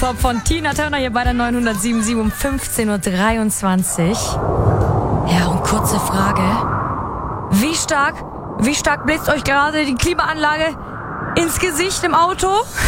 Pop von Tina Turner hier bei der 907 um 15.23 Uhr. Ja, und kurze Frage. Wie stark blitzt euch gerade die Klimaanlage ins Gesicht im Auto?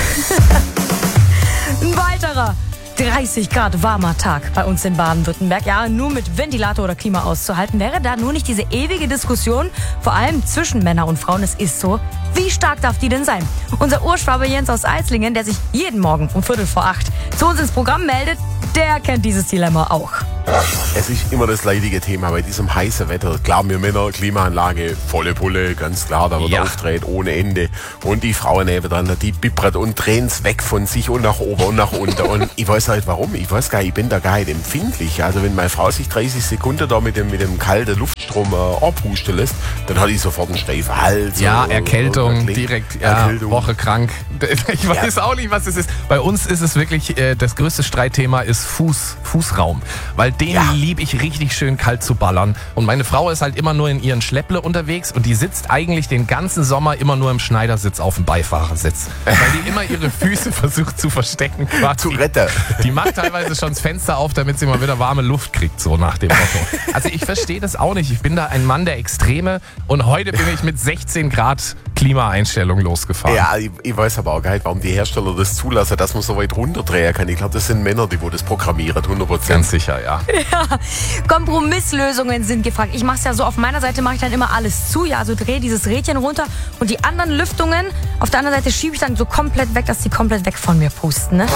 Ein weiterer 30 Grad warmer Tag bei uns in Baden-Württemberg. Ja, nur mit Ventilator oder Klima auszuhalten. Wäre da nur nicht diese ewige Diskussion, vor allem zwischen Männern und Frauen, es ist so, wie stark darf die denn sein? Unser Urschwabe Jens aus Eislingen, der sich jeden Morgen um 7:45 zu uns ins Programm meldet, der kennt dieses Dilemma auch. Es ist immer das leidige Thema bei diesem heißen Wetter. Klar, wir Männer, Klimaanlage, volle Pulle, ganz klar, da wird aufgedreht ohne Ende. Und die Frauen nebenan, die bippert und drehen's weg von sich und nach oben und nach unten. Und ich weiß halt warum. Ich weiß gar nicht, ich bin da gar nicht empfindlich. Also wenn meine Frau sich 30 Sekunden da mit dem kalten Luftstrom abhusten lässt, dann hat ich sofort einen steifen Hals. Ja, Erkältung, direkt, Erkältung. Woche krank. Ich weiß auch nicht, was es ist. Bei uns ist es wirklich, das größte Streitthema ist Fußraum. Weil den liebe ich richtig schön kalt zu ballern. Und meine Frau ist halt immer nur in ihren Schlepple unterwegs und die sitzt eigentlich den ganzen Sommer immer nur im Schneidersitz auf dem Beifahrersitz. Weil die immer ihre Füße versucht zu verstecken. Zu retten. Die macht teilweise schon das Fenster auf, damit sie mal wieder warme Luft kriegt, so nach dem Motto. Also ich verstehe das auch nicht. Ich bin da ein Mann der Extreme und heute bin ich mit 16 Grad Klimaeinstellung losgefahren. Ja, ich weiß aber auch gar nicht, warum die Hersteller das zulassen, dass man so weit runterdrehen kann. Ich glaube, das sind Männer, die das programmieren, 100%. Ganz sicher, ja. Ja, Kompromisslösungen sind gefragt. Ich mache es ja so, auf meiner Seite mache ich dann immer alles zu, ja, also drehe dieses Rädchen runter und die anderen Lüftungen auf der anderen Seite schiebe ich dann so komplett weg, dass die komplett weg von mir pusten, ne?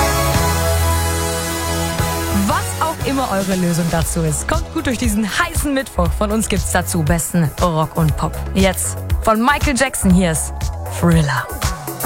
Was auch immer eure Lösung dazu ist, kommt gut durch diesen heißen Mittwoch. Von uns gibt's dazu besten Rock und Pop. Jetzt von Michael Jackson, hier ist Thriller.